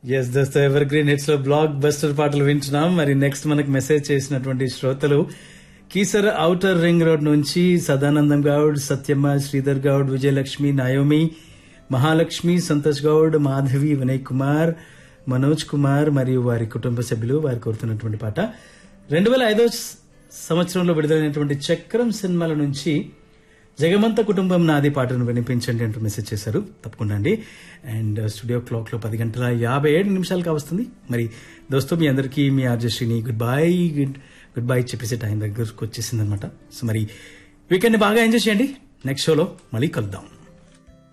Yes దోస్తో ever green hits లో block buster పాటలు వింటున్నాం. మరి నెక్స్ట్ మనకు మెసేజ్ చేసినటువంటి శ్రోతలు కీసర్ ఔటర్ రింగ్ రోడ్ నుంచి సదానందం గౌడ్, సత్యమ్మ, శ్రీధర్ గౌడ్, విజయలక్ష్మి, నాయోమి, మహాలక్ష్మి, సంతోష్ గౌడ్, మాధవి, వినయ్ కుమార్, మనోజ్ కుమార్ మరియు వారి కుటుంబ సభ్యులు వారు కోరుతున్నటువంటి పాట 2005 సంవత్సరంలో విడుదలైనటువంటి చక్రం సినిమాల నుంచి జగమంత కుటుంబం నాది పాటను వినిపించండి అంటూ మెసేజ్ చేశారు. తప్పకుండా అండి. అండ్ స్టూడియో క్లాక్ లో 10:57 కావస్తుంది. మరి దోస్తో మీ అందరికీ మీ ఆర్జశ్రీని గుడ్ బై చెప్పేసే టైం దగ్గరకు వచ్చేసింది అనమాట. సో మరి వీకెండ్ బాగా ఎంజాయ్ చేయండి. నెక్స్ట్ షోలో మళ్ళీ కలుద్దాం.